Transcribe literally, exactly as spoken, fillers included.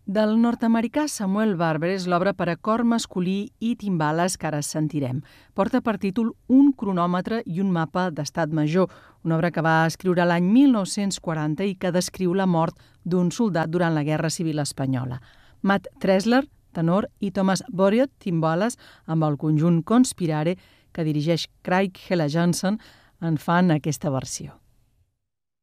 Del nord-americà Samuel Barber és l'obra per a cor masculí i timbales que ara sentirem. Porta per títol Un cronòmetre i un mapa d'estat major, una obra que va escriure l'any mil nou-cents quaranta i que descriu la mort d'un soldat durant la Guerra Civil Espanyola. Matt Tressler, tenor, i Thomas Boriot, timbales, amb el conjunt Conspirare, que dirigeix Craig Hella Johnson, en fan aquesta versió.